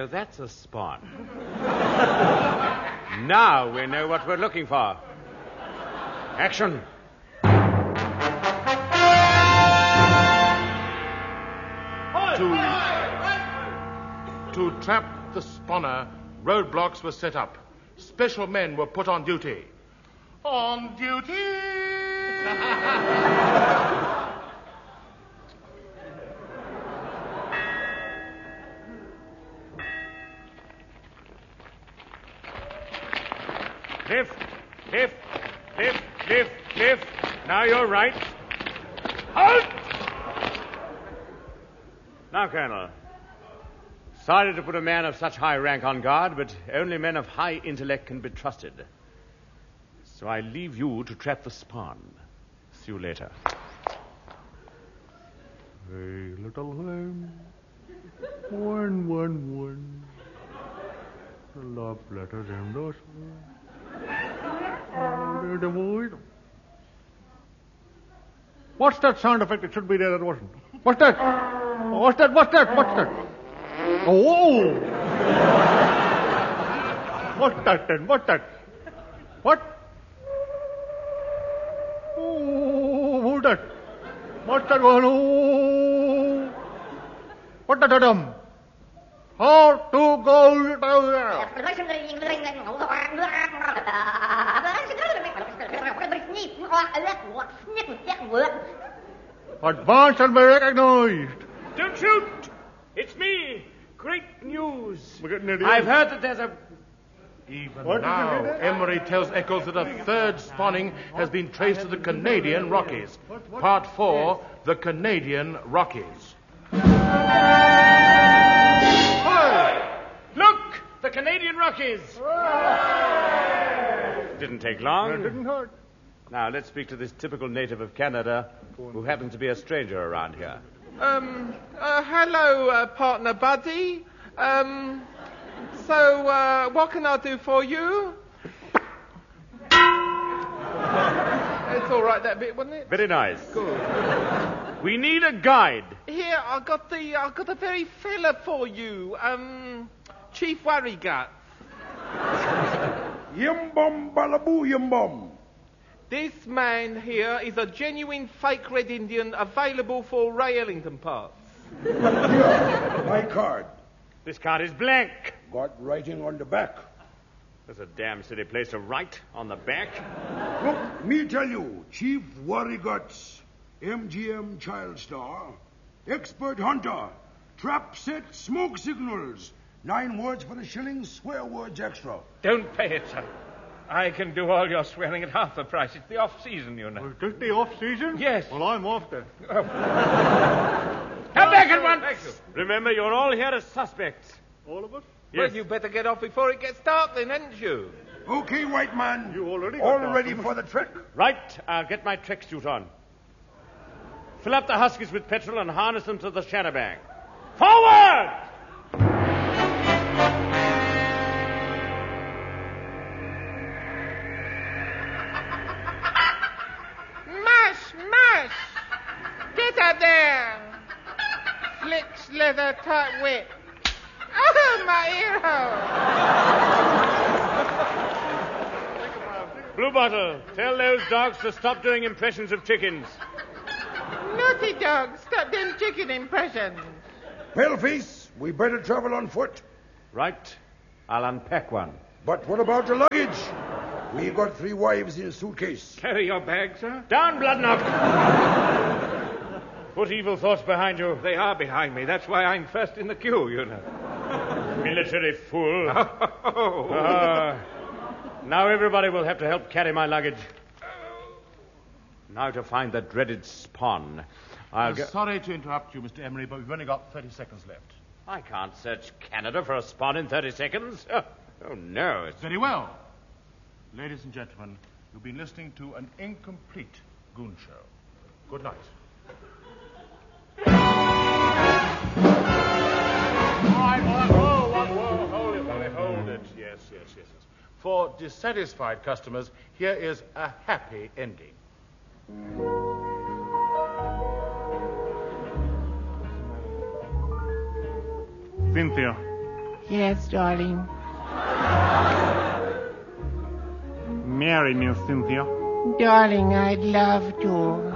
So that's a spawn. Now we know what we're looking for. Action. To trap the spawner, roadblocks were set up. Special men were put on duty. On duty! Lift. Now you're right. Halt! Now, Colonel. Sorry to put a man of such high rank on guard, but only men of high intellect can be trusted. So I leave you to trap the spawn. See you later. Hey, little lamb. 111. The love letters and those. What's that sound effect? It should be there. That wasn't. What's that? What's that? Oh! What's that then? What's that? What? Oh, who's that? What's that going on? What's that, Adam? How to go down there? Advance and be recognized. Don't shoot! It's me! Great news! We're getting near the I've end. heard that there's a... Even What did you now, say there? Emery tells Eccles that a third spawning has been traced to the Canadian Rockies. Part 4, the Canadian Rockies. Look! The Canadian Rockies! Didn't take long. It didn't hurt. Now, let's speak to this typical native of Canada who happens to be a stranger around here. Hello, partner Buddy. So, what can I do for you? It's all right, that bit, wasn't it? Very nice. Good. We need a guide. Here, I got the very fella for you. Chief Worrygut. Yim bum balaboo yim bum. This man here is a genuine fake Red Indian available for Ray Ellington parts. Here, my card. This card is blank. Got writing on the back. There's a damn silly place to write on the back. Look, me tell you, Chief Worryguts, MGM Child Star, expert hunter, trap set smoke signals, 9 words for the shilling, swear words extra. Don't pay it, sir. I can do all your swearing at half the price. It's the off-season, you know. Is this the off-season? Yes. Well, I'm off then. Come back at once! Thank you. Remember, you're all here as suspects. All of us? Well, you better get off before it gets dark then, hadn't you? Okay, white man. You already got all dark. ready for the trek? Right, I'll get my trek suit on. Fill up the huskies with petrol and harness them to the shanabang. Forward! Mash! Get out there! Flicks leather tight whip. Oh, my hero! Blue Bottle, tell those dogs to stop doing impressions of chickens. Naughty dog, stop them chicken impressions. Paleface, we better travel on foot. Right, I'll unpack one. But what about the luggage? We got 3 wives in a suitcase. Carry your bag, sir? Down, Bloodknock! Put evil thoughts behind you. They are behind me. That's why I'm first in the queue, you know. Military fool. Oh. Now everybody will have to help carry my luggage. Now to find the dreaded spawn. I'm sorry to interrupt you, Mr. Emery, but we've only got 30 seconds left. I can't search Canada for a spawn in 30 seconds. Oh no. It's... Very well. Ladies and gentlemen, you've been listening to an incomplete Goon Show. Good night. Hold it. Yes. For dissatisfied customers, here is a happy ending. Cynthia, Yes, darling. Marry me, Cynthia. Darling, I'd love to.